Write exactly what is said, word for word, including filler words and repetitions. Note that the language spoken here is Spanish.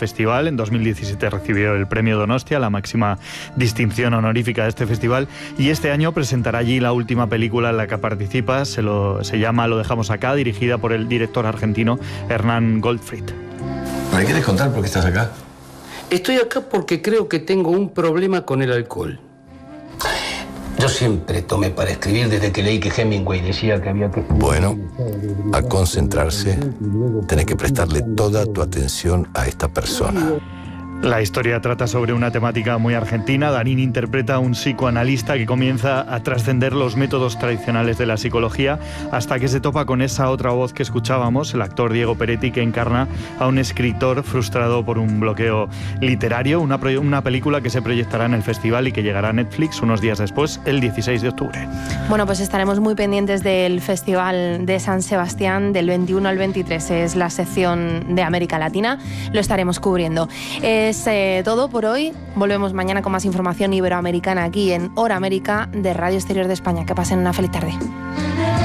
festival. En dos mil diecisiete recibió el premio Donostia, la máxima distinción honorífica de este festival, y este año presentará allí la última película en la que participa. Se, lo, se llama Lo dejamos acá, dirigida por el director argentino Hernán Goldfried. ¿Me quieres contar por qué estás acá? Estoy acá porque creo que tengo un problema con el alcohol. Yo siempre tomé para escribir desde que leí que Hemingway decía que había que... Bueno, a concentrarse, tenés que prestarle toda tu atención a esta persona. La historia trata sobre una temática muy argentina. Darín interpreta a un psicoanalista que comienza a trascender los métodos tradicionales de la psicología hasta que se topa con esa otra voz que escuchábamos, el actor Diego Peretti, que encarna a un escritor frustrado por un bloqueo literario. Una, una película que se proyectará en el festival y que llegará a Netflix unos días después, el dieciséis de octubre. Bueno, pues estaremos muy pendientes del Festival de San Sebastián del veintiuno al veintitrés. Es la sección de América Latina. Lo estaremos cubriendo. Eh, Es eh, todo por hoy. Volvemos mañana con más información iberoamericana aquí en Hora América de Radio Exterior de España. Que pasen una feliz tarde.